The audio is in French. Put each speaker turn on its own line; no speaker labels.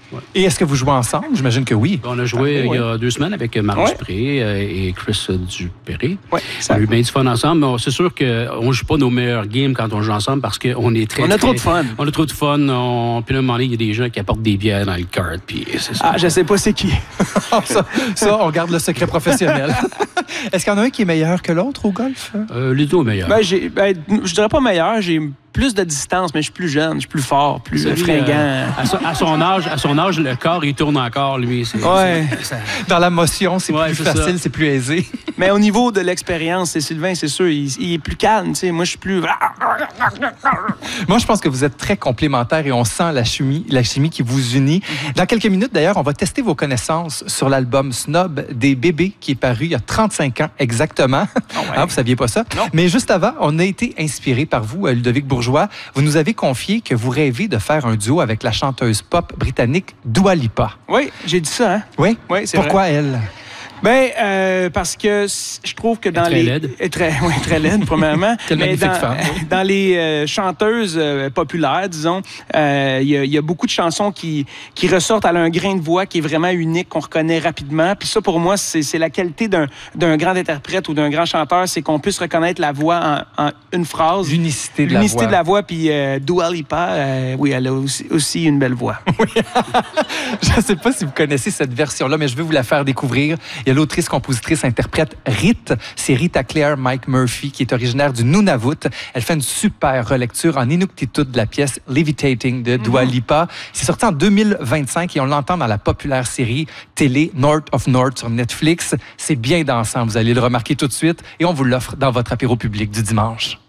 Ouais.
Et est-ce que vous jouez ensemble? J'imagine que oui.
On a joué il y a 2 semaines avec Marc Dupré et Chris Dupéré.
Ouais,
on a eu bien du fun ensemble. Mais c'est sûr qu'on ne joue pas nos meilleurs games quand on joue ensemble parce qu'on est très...
On a trop de fun.
On a trop de fun. Puis là, à un moment donné, il y a des gens qui apportent des bières dans le cart. Puis c'est ça.
Ah, je sais pas c'est qui.
ça, on garde le secret professionnel. Est-ce qu'il y en a un qui est meilleur que l'autre au golf?
Les deux meilleurs.
Je dirais pas meilleur. J'ai plus de distance, mais je suis plus jeune, je suis plus fort, plus fringant.
À son âge, le corps, il tourne encore, lui.
Dans la motion, c'est plus facile, c'est plus aisé.
Mais au niveau de l'expérience, c'est Sylvain, c'est sûr, il est plus calme. T'sais. Moi, je suis plus...
Moi, je pense que vous êtes très complémentaires et on sent la chimie qui vous unit. Dans quelques minutes, d'ailleurs, on va tester vos connaissances sur l'album Snob des bébés qui est paru il y a 35 ans exactement.
Oh ouais.
Vous ne saviez pas ça?
Non.
Mais juste avant, on a été inspiré par vous, Ludovic Bourgeois. Vous nous avez confié que vous rêvez de faire un duo avec la chanteuse pop britannique Dua Lipa.
Oui, j'ai dit ça, hein?
Oui?
Oui, c'est
Pourquoi
vrai.
elle?
Parce que je trouve que dans
très laide.
Très laide, premièrement.
Quelle magnifique femme.
Dans les chanteuses populaires, disons, il y a beaucoup de chansons qui ressortent. Elle a un grain de voix qui est vraiment unique, qu'on reconnaît rapidement. Puis ça, pour moi, c'est la qualité d'un grand interprète ou d'un grand chanteur, c'est qu'on puisse reconnaître la voix en une phrase.
L'unicité de
la voix. Puis Dua Lipa, oui, elle a aussi une belle voix.
Oui. Je ne sais pas si vous connaissez cette version-là, mais je vais vous la faire découvrir. Il y a l'autrice, compositrice, interprète Rita. C'est Rita Claire Mike Murphy, qui est originaire du Nunavut. Elle fait une super relecture en inuktitut de la pièce Levitating de Dua Lipa. C'est sorti en 2025 et on l'entend dans la populaire série télé North of North sur Netflix. C'est bien dansant, vous allez le remarquer tout de suite et on vous l'offre dans votre apéro public du dimanche.